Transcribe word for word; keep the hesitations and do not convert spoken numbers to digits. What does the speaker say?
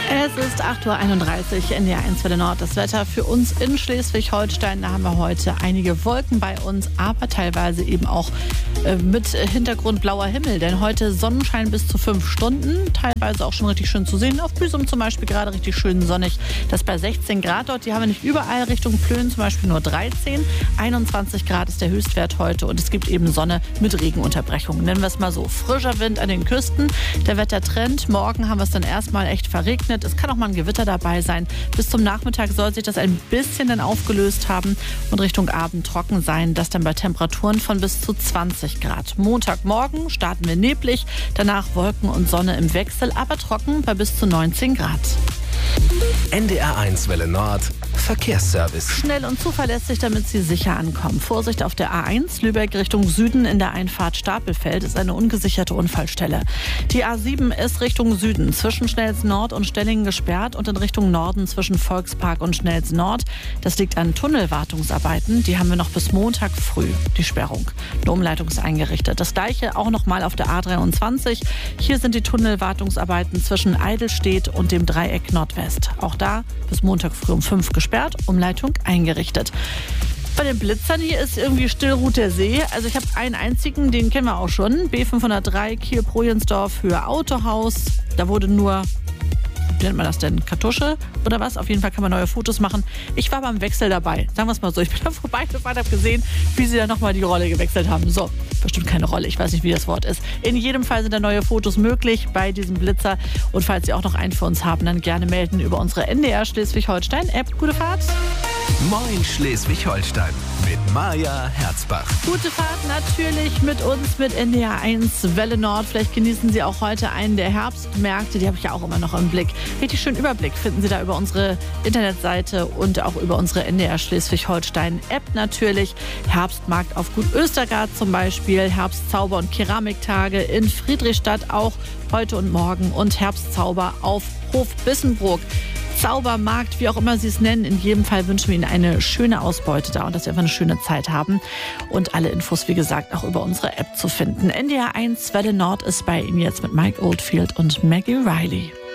Es ist acht Uhr einunddreißig, N D R eins Welle Nord. Das Wetter für uns in Schleswig-Holstein. Da haben wir heute einige Wolken bei uns, aber teilweise eben auch äh, mit Hintergrund blauer Himmel. Denn heute Sonnenschein bis zu fünf Stunden. Teilweise auch schon richtig schön zu sehen. Auf Büsum zum Beispiel gerade richtig schön sonnig. Das bei sechzehn Grad dort. Die haben wir nicht überall. Richtung Plön zum Beispiel nur dreizehn. einundzwanzig Grad ist der Höchstwert heute. Und es gibt eben Sonne mit Regenunterbrechungen. Nennen wir es mal so. Frischer Wind an den Küsten. Der Wettertrend. Morgen haben wir es dann erstmal echt verregnet. Es kann auch mal ein Gewitter dabei sein. Bis zum Nachmittag soll sich das ein bisschen dann aufgelöst haben und Richtung Abend trocken sein. Das dann bei Temperaturen von bis zu zwanzig Grad. Montagmorgen starten wir neblig, danach Wolken und Sonne im Wechsel, aber trocken bei bis zu neunzehn Grad. N D R eins Welle Nord Verkehrsservice. Schnell und zuverlässig, damit Sie sicher ankommen. Vorsicht auf der A eins, Lübeck Richtung Süden in der Einfahrt Stapelfeld ist eine ungesicherte Unfallstelle. Die A sieben ist Richtung Süden, zwischen Schnells Nord und Stellingen gesperrt und in Richtung Norden zwischen Volkspark und Schnells Nord. Das liegt an Tunnelwartungsarbeiten. Die haben wir noch bis Montag früh, die Sperrung. Eine Umleitung ist eingerichtet. Das gleiche auch noch mal auf der A dreiundzwanzig. Hier sind die Tunnelwartungsarbeiten zwischen Eidelstedt und dem Dreieck Nordwest. Auch da bis Montag früh um fünf gesperrt. Umleitung eingerichtet. Bei den Blitzern hier ist irgendwie Stillruht der See. Also ich habe einen einzigen, den kennen wir auch schon. B fünfhundertdrei, Kiel-Projensdorf, Höhe Autohaus. Da wurde nur, wie nennt man das denn, Kartusche oder was? Auf jeden Fall kann man neue Fotos machen. Ich war beim Wechsel dabei. Sagen wir es mal so. Ich bin da vorbeigefahren, habe gesehen, wie sie da nochmal die Rolle gewechselt haben. So, bestimmt keine Rolle. Ich weiß nicht, wie das Wort ist. In jedem Fall sind da neue Fotos möglich bei diesem Blitzer. Und falls Sie auch noch einen für uns haben, dann gerne melden über unsere N D R Schleswig-Holstein-App. Gute Fahrt. Moin Schleswig-Holstein mit Maja Herzbach. Gute Fahrt natürlich mit uns, mit N D R eins Welle Nord. Vielleicht genießen Sie auch heute einen der Herbstmärkte. Die habe ich ja auch immer noch im Blick. Richtig schönen Überblick finden Sie da über unsere Internetseite und auch über unsere N D R Schleswig-Holstein-App natürlich. Herbstmarkt auf Gut Östergard zum Beispiel, Herbstzauber- und Keramiktage in Friedrichstadt auch heute und morgen und Herbstzauber auf Hof Bissenbrook. Zaubermarkt, wie auch immer Sie es nennen. In jedem Fall wünschen wir Ihnen eine schöne Ausbeute da und dass Sie einfach eine schöne Zeit haben. Und alle Infos, wie gesagt, auch über unsere App zu finden. N D R eins Welle Nord ist bei Ihnen jetzt mit Mike Oldfield und Maggie Riley.